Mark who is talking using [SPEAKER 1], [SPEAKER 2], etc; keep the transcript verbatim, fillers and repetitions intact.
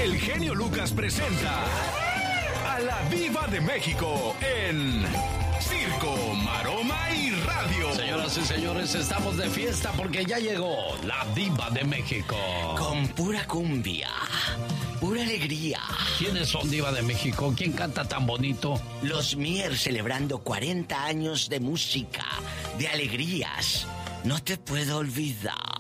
[SPEAKER 1] el genio Lucas presenta a la Diva de México en Circo, Maroma y Radio.
[SPEAKER 2] Señoras y señores, estamos de fiesta porque ya llegó la Diva de México.
[SPEAKER 3] Con pura cumbia, pura alegría.
[SPEAKER 2] ¿Quiénes son Diva de México? ¿Quién canta tan bonito?
[SPEAKER 3] Los Mier celebrando cuarenta años de música, de alegrías. No te puedo olvidar.